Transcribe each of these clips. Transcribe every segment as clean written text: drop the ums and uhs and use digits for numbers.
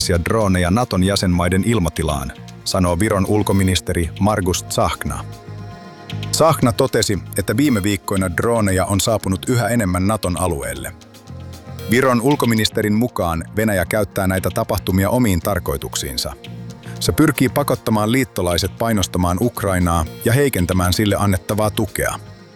droneja Naton jäsenmaiden ilmatilaan, sanoo Viron ulkoministeri Margus Tsahkna. Tsahkna totesi, että viime viikkoina droneja on saapunut yhä enemmän Naton alueelle. Viron ulkoministerin mukaan Venäjä käyttää näitä tapahtumia omiin tarkoituksiinsa. Se pyrkii pakottamaan liittolaiset painostamaan Ukrainaa ja heikentämään sille annettavaa tukea.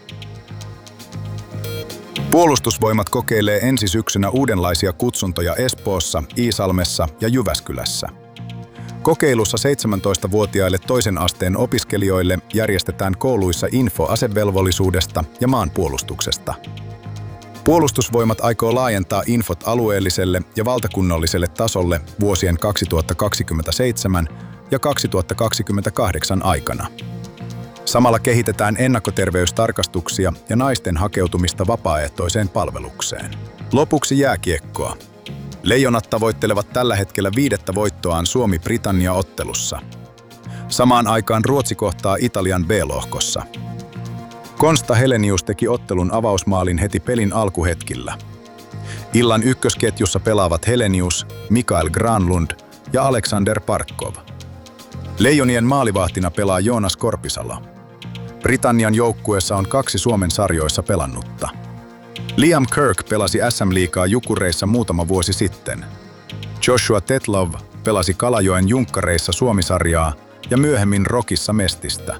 Puolustusvoimat kokeilee ensi syksynä uudenlaisia kutsuntoja Espoossa, Iisalmessa ja Jyväskylässä. Kokeilussa 17-vuotiaille toisen asteen opiskelijoille järjestetään kouluissa info asevelvollisuudesta ja maanpuolustuksesta. Puolustusvoimat aikoo laajentaa infot alueelliselle ja valtakunnalliselle tasolle vuosien 2027 ja 2028 aikana. Samalla kehitetään ennakkoterveystarkastuksia ja naisten hakeutumista vapaaehtoiseen palvelukseen. Lopuksi jääkiekkoa. Leijonat tavoittelevat tällä hetkellä 5. voittoaan Suomi-Britannia-ottelussa. Samaan aikaan Ruotsi kohtaa Italian B-lohkossa. Konsta Helenius teki ottelun avausmaalin heti pelin alkuhetkillä. Illan ykkösketjussa pelaavat Helenius, Mikael Granlund ja Alexander Parkov. Leijonien maalivahtina pelaa Joonas Korpisalo. Britannian joukkueessa on 2 Suomen sarjoissa pelannutta. Liam Kirk pelasi SM-liigaa Jukureissa muutama vuosi sitten. Joshua Tetlov pelasi Kalajoen Junkkareissa Suomi-sarjaa ja myöhemmin Rockissa Mestistä.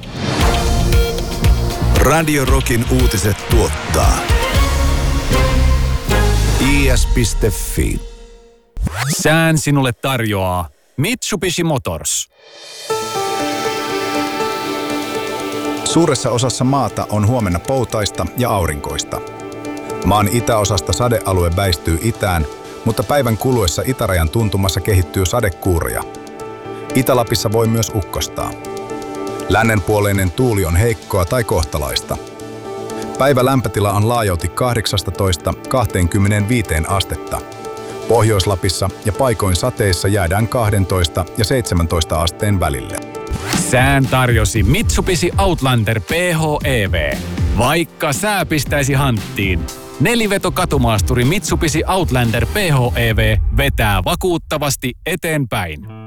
Radio Rockin uutiset tuottaa is.fi. Sään sinulle tarjoaa Mitsubishi Motors. Suuressa osassa maata on huomenna poutaista ja aurinkoista. Maan itäosasta sadealue väistyy itään, mutta päivän kuluessa itärajan tuntumassa kehittyy sadekuuroja. Itä-Lapissa voi myös ukkostaa. Lännenpuoleinen tuuli on heikkoa tai kohtalaista. Päivä lämpötila on laajalti 18–25 astetta. Pohjois-Lapissa ja paikoin sateissa jäädään 12 ja 17 asteen välille. Sään tarjosi Mitsubishi Outlander PHEV. Vaikka sää pistäisi hanttiin, 4-veto-katumaasturi Mitsubishi Outlander PHEV vetää vakuuttavasti eteenpäin.